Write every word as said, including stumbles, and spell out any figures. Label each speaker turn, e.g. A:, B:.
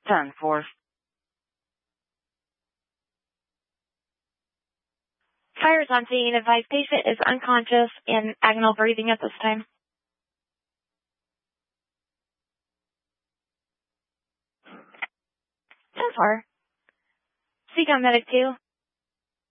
A: ten four.
B: Fire is on scene. Advised patient is unconscious and agonal breathing at this time. ten four. Seek on medic two.